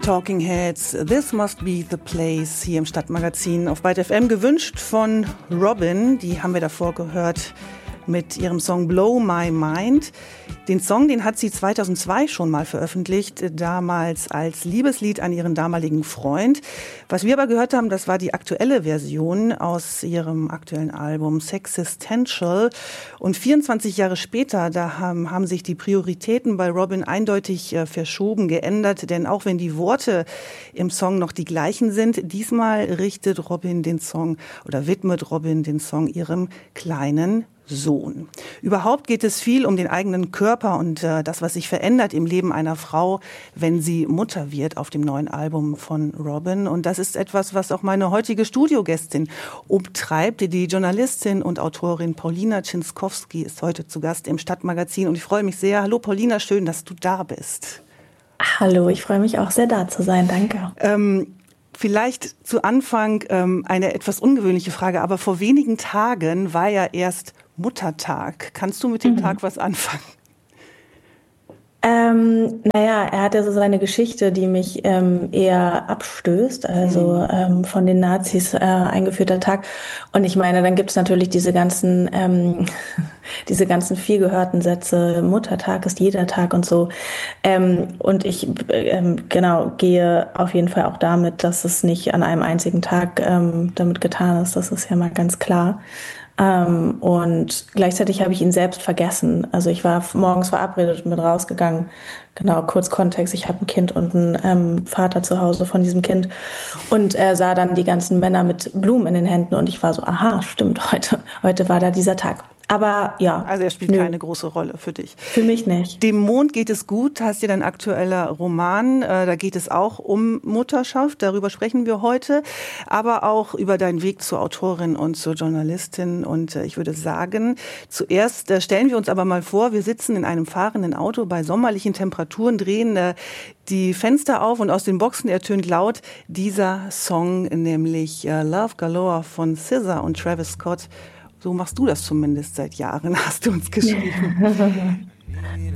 Talking Heads, This Must Be the Place hier im Stadtmagazin auf Byte FM, gewünscht von Robyn. Die haben wir davor gehört mit ihrem Song Blow My Mind. Den Song, den hat sie 2002 schon mal veröffentlicht, damals als Liebeslied an ihren damaligen Freund. Was wir aber gehört haben, das war die aktuelle Version aus ihrem aktuellen Album Sexistential. Und 24 Jahre später, da haben sich die Prioritäten bei Robyn eindeutig verschoben, geändert. Denn auch wenn die Worte im Song noch die gleichen sind, diesmal richtet Robyn den Song oder widmet Robyn den Song ihrem kleinen Sohn. Überhaupt geht es viel um den eigenen Körper und das, was sich verändert im Leben einer Frau, wenn sie Mutter wird, auf dem neuen Album von Robyn. Und das ist etwas, was auch meine heutige Studiogästin umtreibt. Die Journalistin und Autorin Paulina Czinskowski ist heute zu Gast im Stadtmagazin und ich freue mich sehr. Hallo Paulina, schön, dass du da bist. Hallo, ich freue mich auch sehr, da zu sein. Danke. Vielleicht zu Anfang eine etwas ungewöhnliche Frage, aber vor wenigen Tagen war ja erst Muttertag. Kannst du mit dem Tag was anfangen? Naja, er hat ja so seine Geschichte, die mich eher abstößt, also von den Nazis eingeführter Tag. Und ich meine, dann gibt es natürlich diese ganzen viel gehörten Sätze, Muttertag ist jeder Tag und so. Und ich gehe auf jeden Fall auch damit, dass es nicht an einem einzigen Tag damit getan ist. Das ist ja mal ganz klar. Und gleichzeitig habe ich ihn selbst vergessen. Also ich war morgens verabredet und bin rausgegangen. Genau, kurz Kontext. Ich habe ein Kind und einen Vater zu Hause von diesem Kind und sah dann die ganzen Männer mit Blumen in den Händen und ich war so, aha, stimmt, heute war da dieser Tag. Aber ja. Also er spielt keine große Rolle für dich. Für mich nicht. Dem Mond geht es gut, heißt ja dein aktueller Roman. Da geht es auch um Mutterschaft, darüber sprechen wir heute. Aber auch über deinen Weg zur Autorin und zur Journalistin. Und ich würde sagen, zuerst stellen wir uns aber mal vor, wir sitzen in einem fahrenden Auto bei sommerlichen Temperaturen, drehen die Fenster auf und aus den Boxen ertönt laut dieser Song, nämlich Love Galore von SZA und Travis Scott. So machst du das zumindest seit Jahren, hast du uns geschrieben.